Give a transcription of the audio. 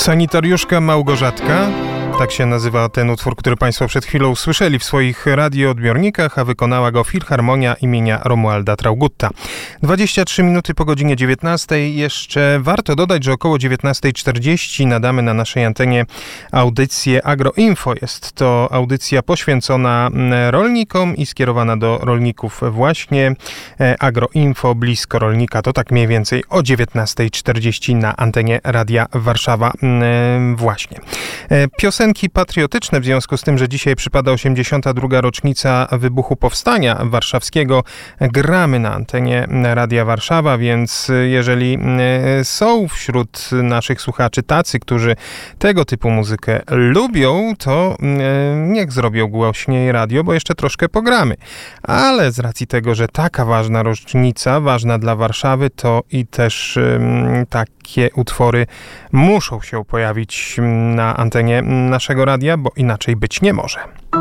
Sanitariuszka Małgorzatka. Tak się nazywa ten utwór, który Państwo przed chwilą usłyszeli w swoich radioodbiornikach, a wykonała go Filharmonia imienia Romualda Traugutta. 23 minuty po godzinie 19. Jeszcze warto dodać, że około 19:40 nadamy na naszej antenie audycję Agroinfo. Jest to audycja poświęcona rolnikom i skierowana do rolników właśnie. Agroinfo, blisko rolnika, to tak mniej więcej o 19:40 na antenie Radia Warszawa właśnie. Piosenki patriotyczne, w związku z tym, że dzisiaj przypada 82. rocznica wybuchu Powstania Warszawskiego, gramy na antenie Radia Warszawa, więc jeżeli są wśród naszych słuchaczy tacy, którzy tego typu muzykę lubią, to niech zrobią głośniej radio, bo jeszcze troszkę pogramy. Ale z racji tego, że taka ważna rocznica, ważna dla Warszawy, to i też takie utwory muszą się pojawić na antenie naszego radia, bo inaczej być nie może.